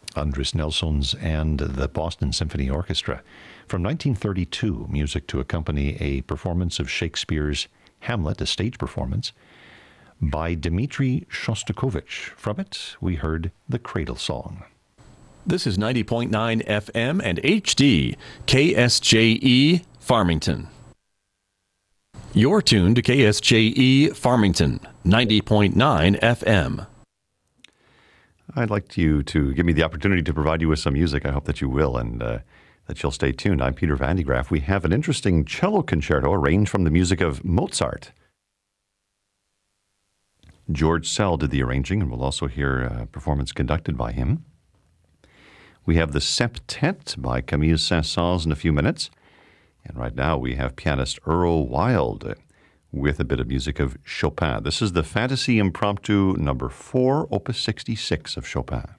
Andres Nelson's and the Boston Symphony Orchestra. From 1932, music to accompany a performance of Shakespeare's Hamlet, a stage performance, by Dmitri Shostakovich. From it, we heard The Cradle Song. This is 90.9 FM and HD, KSJE, Farmington. You're tuned to KSJE, Farmington, 90.9 FM. I'd like you to give me the opportunity to provide you with some music. I hope that you will, and that you'll stay tuned. I'm Peter Van de Graaff. We have an interesting cello concerto arranged from the music of Mozart. George Sell did the arranging, and we'll also hear a performance conducted by him. We have the Septet by Camille Saint-Saëns in a few minutes. And right now we have pianist Earl Wild with a bit of music of Chopin. This is the Fantasy Impromptu number 4, opus 66 of Chopin.